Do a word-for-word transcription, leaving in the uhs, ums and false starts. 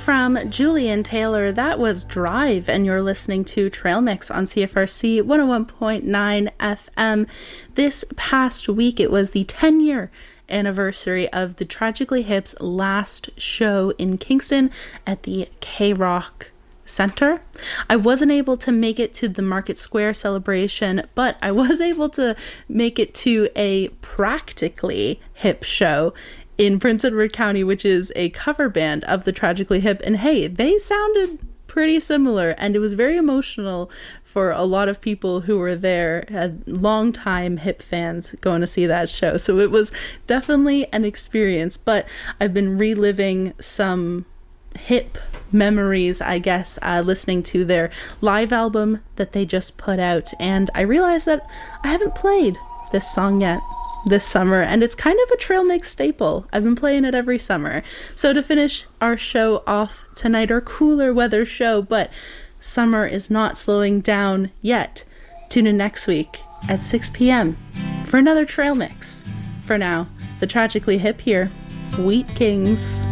from Julian Taylor, that was Drive, and you're listening to Trail Mix on C F R C one oh one point nine F M. This past week, it was the ten-year anniversary of the Tragically Hip's last show in Kingston at the K-Rock Center. I wasn't able to make it to the Market Square celebration, but I was able to make it to a Practically Hip show in Prince Edward County, which is a cover band of the Tragically Hip. And hey, they sounded pretty similar, and it was very emotional for a lot of people who were there, had longtime Hip fans going to see that show. So it was definitely an experience, but I've been reliving some Hip memories, I guess, uh, listening to their live album that they just put out. And I realized that I haven't played this song yet this summer, and it's kind of a Trail Mix staple. I've been playing it every summer. So to finish our show off tonight, our cooler weather show, but summer is not slowing down yet. Tune in next week at six p.m. for another Trail Mix. For now, the Tragically Hip here, Wheat Kings.